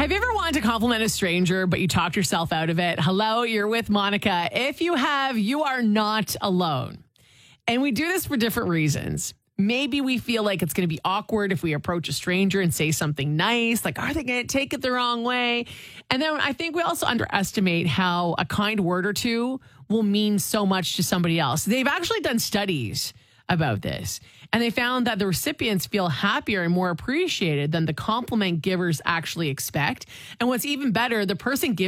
Have you ever wanted to compliment a stranger, but you talked yourself out of it? Hello, you're with Monica. If you have, you are not alone. And we do this for different reasons. Maybe we feel like it's going to be awkward if we approach a stranger and say something nice, like, are they going to take it the wrong way? And then I think we also underestimate how a kind word or two will mean so much to somebody else. They've actually done studies about this, and they found that the recipients feel happier and more appreciated than the compliment givers actually expect. And what's even better, the person giving